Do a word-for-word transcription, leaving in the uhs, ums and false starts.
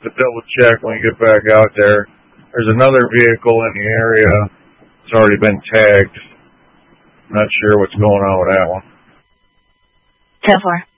to double check when you get back out there. There's another vehicle in the area. It's already been tagged. Not sure what's going on with that one. ten four.